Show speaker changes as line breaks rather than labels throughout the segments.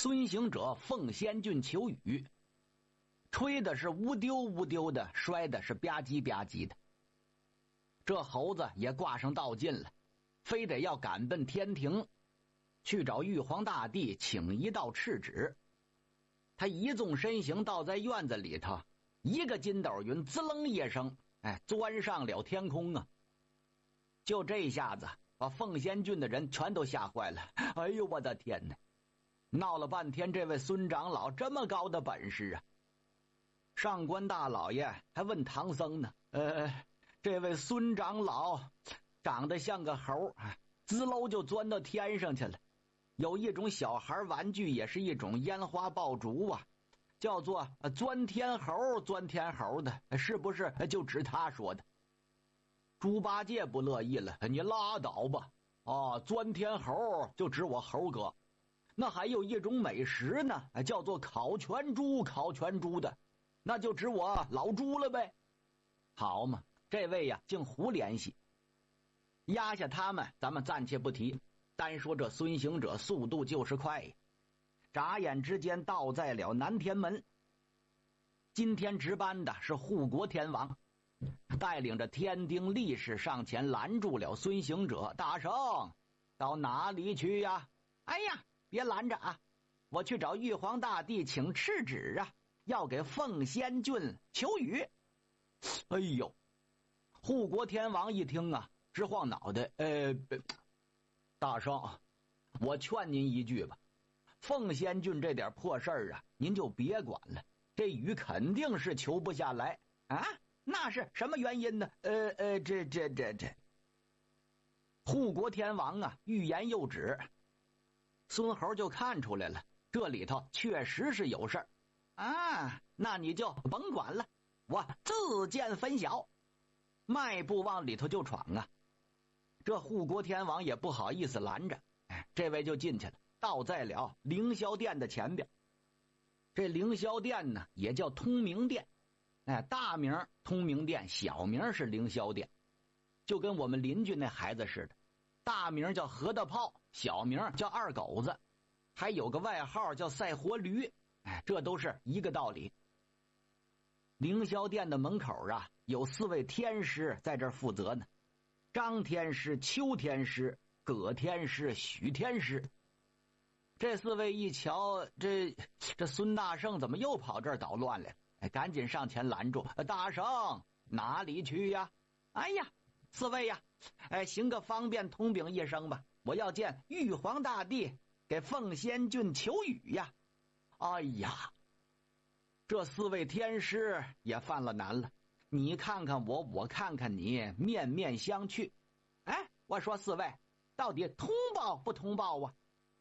孙行者奉仙郡求雨，吹的是乌丢乌丢的，摔的是吧唧吧唧的。这猴子也挂上道劲了，非得要赶奔天庭，去找玉皇大帝请一道敕旨。他一纵身形到在院子里头，一个筋斗云滋楞一声，钻上了天空啊！就这下子把奉仙郡的人全都吓坏了。哎呦我的天哪！闹了半天，这位孙长老这么高的本事啊！上官大老爷还问唐僧呢，这位孙长老长得像个猴，滋喽就钻到天上去了。有一种小孩玩具，也是一种烟花爆竹啊，叫做钻天猴，钻天猴的，是不是就指他说的？猪八戒不乐意了，你拉倒吧！钻天猴就指我猴哥。那还有一种美食呢，叫做烤全猪，烤全猪的，那就指我老猪了呗。好嘛，这位呀竟胡联系。压下他们咱们暂且不提，单说这孙行者速度就是快呀，眨眼之间到在了南天门。今天值班的是护国天王，带领着天丁力士上前拦住了孙行者。大圣，到哪里去呀？哎呀，别拦着啊！我去找玉皇大帝请敕旨啊，要给奉仙郡求雨。哎呦，护国天王一听啊，直晃脑袋。大圣，我劝您一句吧，奉仙郡这点破事儿啊，您就别管了。这雨肯定是求不下来啊！那是什么原因呢？这护国天王啊，欲言又止。孙猴就看出来了，这里头确实是有事儿啊！那你就甭管了，我自见分晓。迈步往里头就闯啊！这护国天王也不好意思拦着，这位就进去了，到在了凌霄殿的前边。这凌霄殿呢，也叫通明殿，大名通明殿，小名是凌霄殿，就跟我们邻居那孩子似的，大名叫何大炮，小名叫二狗子，还有个外号叫赛活驴，这都是一个道理。凌霄殿的门口啊，有4位天师在这儿负责呢，张天师、邱天师、葛天师、许天师。这4位一瞧，这孙大圣怎么又跑这儿捣乱来了？赶紧上前拦住。大圣，哪里去呀？哎呀，4位呀，行个方便通禀一声吧，我要见玉皇大帝给奉仙郡求雨呀。哎呀，这4位天师也犯了难了，你看看我，我看看你，面面相觑。我说4位到底通报不通报啊？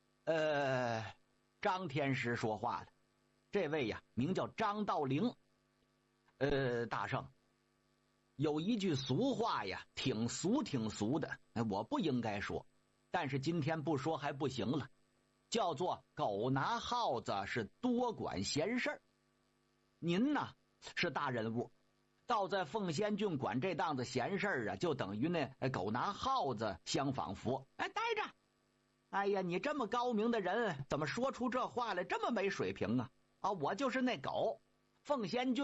张天师说话了，这位呀名叫张道陵。大圣，有一句俗话呀，挺俗的，我不应该说，但是今天不说还不行了，叫做狗拿耗子是多管闲事儿。您呢是大人物，倒在奉仙郡管这档子闲事儿啊，就等于那狗拿耗子相仿佛。待着！哎呀，你这么高明的人，怎么说出这话来这么没水平啊？我就是那狗，奉仙郡